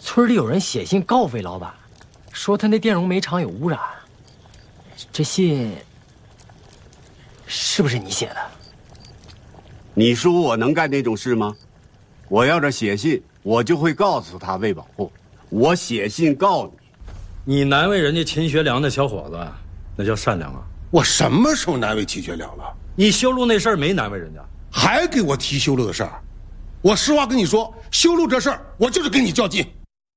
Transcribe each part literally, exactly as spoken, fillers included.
村里有人写信告魏老板，说他那电容煤厂有污染。这信是不是你写的？ 你说我能干这种事吗？我要是写信，我就会告诉他魏保护，我写信告你。 你难为人家秦学良的小伙子，那叫善良啊！ 我什么时候难为秦学良了？ 你修路那事儿没难为人家， 还给我提修路的事儿。我实话跟你说，修路这事儿，我就是跟你较劲。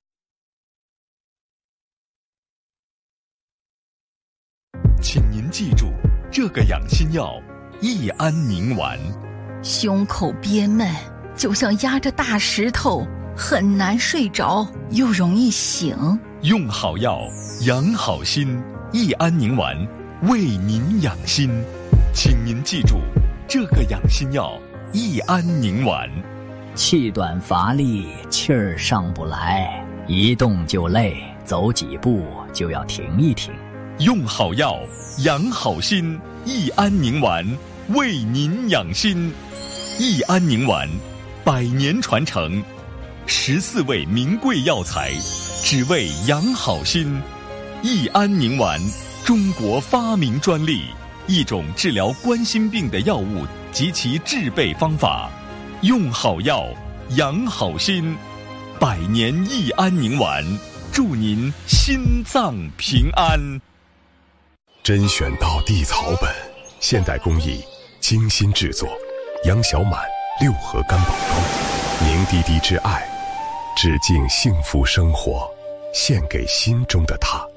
请您记住，这个养心药益安宁丸。 胸口憋闷，就像压着大石头，很难睡着，又容易醒。 用好药，养好心。益安宁丸为您养心，请您记住，这个养心药益安宁丸。 气短乏力，气儿上不来，一动就累，走几步就要停一停。 用好药，养好心。益安宁丸为您养心。益安宁丸，百年传承，十四味名贵药材，只为养好心。益安宁丸，中国发明专利，一种治疗冠心病的药物及其制备方法。用好药，养好心。百年益安宁丸，祝您心脏平安。 甄选到地草本，现代工艺，精心制作。杨小满六合干宝汤，凝滴滴之爱，致敬幸福生活，献给心中的他。